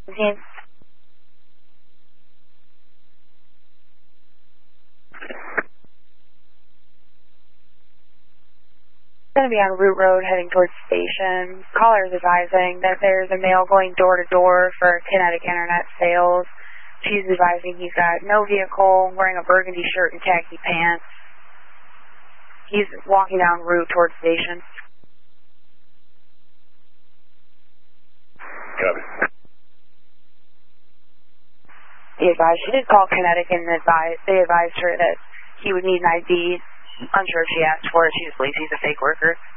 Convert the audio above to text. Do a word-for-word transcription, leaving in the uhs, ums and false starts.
Team. Going to be on Root Road heading towards station. Caller is advising that there's a male going door to door for Kinetic Internet sales. She's advising he's got no vehicle, wearing a burgundy shirt and khaki pants. He's walking down route towards station. Copy. He advised, she did call Kinetic and advise, they advised her that he would need an I D. Unsure if she asked for it, she just believes he's a fake worker.